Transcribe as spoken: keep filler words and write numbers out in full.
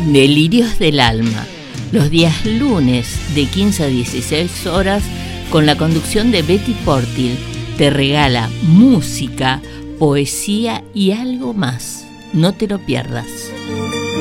Delirios del Alma, los días lunes de quince a dieciséis horas, con la conducción de Betty Portil. Te regala música, poesía y algo más. No te lo pierdas.